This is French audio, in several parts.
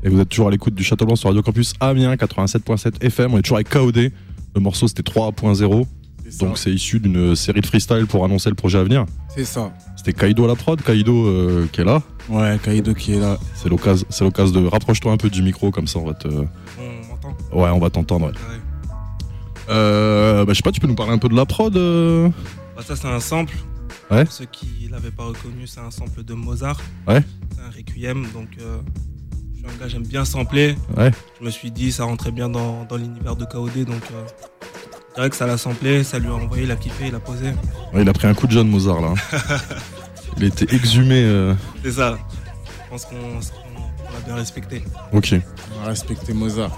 Et vous êtes toujours à l'écoute du Château Blanc sur Radio Campus Amiens 87.7 FM. On est toujours avec KOD. Le morceau c'était 3.0. Donc c'est issu d'une série de freestyle pour annoncer le projet à venir. C'est ça. C'était Kaido à la prod, Kaido qui est là. Ouais, Kaido qui est là. C'est l'occasion de rapproche-toi un peu du micro comme ça on va te. On m'entend ? Ouais, on va t'entendre. Ouais. Je sais pas, tu peux nous parler un peu de la prod Bah, ça c'est un sample. Ouais. Pour ceux qui l'avaient pas reconnu, c'est un sample de Mozart. Ouais. C'est un requiem, donc je suis un gars, j'aime bien sampler. Ouais. Je me suis dit ça rentrait bien dans l'univers de KOD, donc je dirais que ça l'a samplé, ça lui a envoyé, il a kiffé, il a posé. Ouais, il a pris un coup de jeune Mozart là. Il était exhumé. C'est ça. Je pense qu'on l'a bien respecté. Ok. On va respecter Mozart.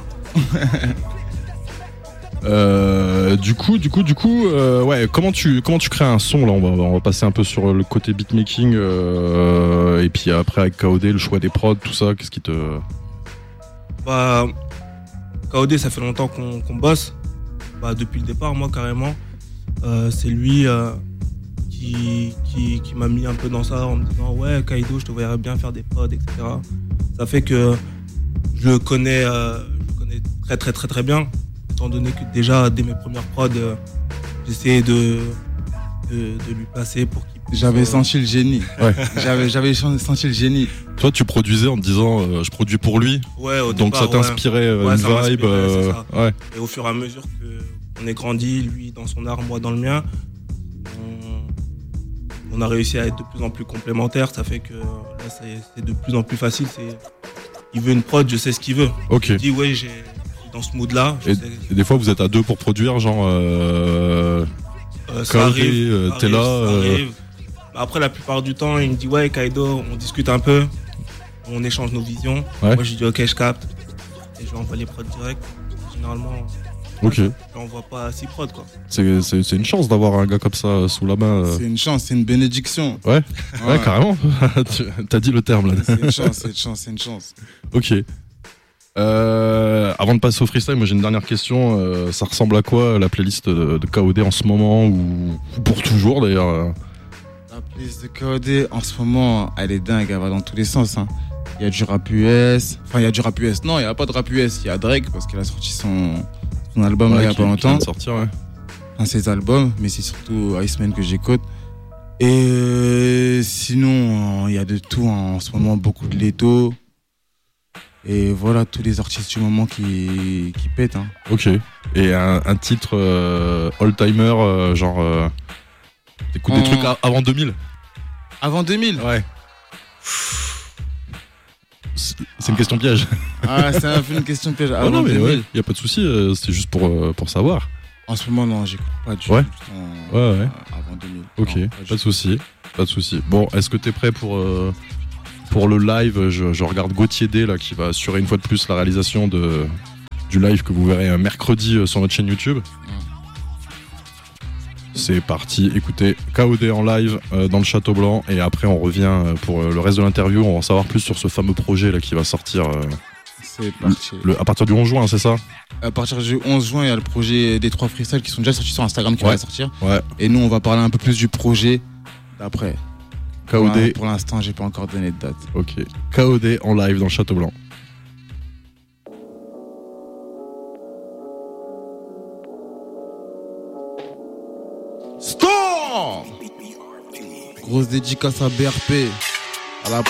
Du coup, ouais, comment tu crées un son là, on va passer un peu sur le côté beatmaking et puis après avec KOD, le choix des prods, tout ça, qu'est-ce qui te... Bah, KOD, ça fait longtemps qu'on bosse. Bah, depuis le départ, moi carrément, c'est lui qui m'a mis un peu dans ça en me disant ouais, Kaido, je te verrais bien faire des prods, etc. Ça fait que je le connais très très très très bien. Étant donné que déjà dès mes premières prods, j'essayais de lui passer pour qu'il puisse... J'avais senti le génie. Ouais. J'avais senti le génie. Toi, tu produisais en te disant je produis pour lui. Ouais, au donc départ, ça t'inspirait ouais, une ça vibe. m'inspirait, c'est ça. Ouais. Et au fur et à mesure qu'on ait grandi, lui dans son art, moi dans le mien, on a réussi à être de plus en plus complémentaires. Ça fait que là, c'est de plus en plus facile. Il veut une prod, je sais ce qu'il veut. Ok. Il dit ouais, j'ai dans ce mood-là. Et des fois, vous êtes à deux pour produire, genre. Ça arrive. T'es là. Ça arrive. Après, la plupart du temps, il me dit ouais, Kaido, on discute un peu, on échange nos visions. Ouais. Moi, je lui dis ok, je capte. Et je lui envoie les prods direct. Généralement, Ok. je l'envoie pas 6 prods, quoi. C'est une chance d'avoir un gars comme ça sous la main. C'est une chance, c'est une bénédiction. Ouais, carrément. T'as dit le terme là. C'est une chance. Ok. Avant de passer au freestyle, moi j'ai une dernière question. Ça ressemble à quoi la playlist de KOD en ce moment ou pour toujours d'ailleurs La playlist de KOD en ce moment, elle est dingue, elle va dans tous les sens. Hein. Il y a du rap US. Enfin, il y a du rap US. Non, il n'y a pas de rap US. Il y a Drake parce qu'il a sorti son album là, il n'y a pas longtemps. Sortir, ouais. Enfin, ses albums, mais c'est surtout Iceman que j'écoute. Et sinon, il y a de tout en ce moment, beaucoup de Leto. Et voilà, tous les artistes du moment qui pètent. Hein. Ok. Et un titre all-timer, genre. T'écoutes des trucs avant 2000 ? Avant 2000 ? Ouais. C'est une question piège. Ah, c'est un peu une question piège. Avant non, mais 2000. ouais, y a pas de souci, c'est juste pour savoir. En ce moment, non, j'écoute pas du ouais. tout. Ouais. Avant 2000. Ok, non, pas de souci. Bon, est-ce que t'es prêt pour le live ? Je regarde Gauthier D là qui va assurer une fois de plus la réalisation du live que vous verrez mercredi sur notre chaîne YouTube. C'est parti, écoutez, KOD en live dans le Château Blanc et après on revient pour le reste de l'interview, on va en savoir plus sur ce fameux projet là qui va sortir c'est parti. À partir du 11 juin, c'est ça ? À partir du 11 juin, il y a le projet des 3 freestyles qui sont déjà sortis sur Instagram qui va sortir. Ouais. Et nous, on va parler un peu plus du projet d'après. KOD. Pour l'instant, j'ai pas encore donné de date. Ok. KOD en live dans le Château Blanc. Stop! Grosse dédicace à BRP.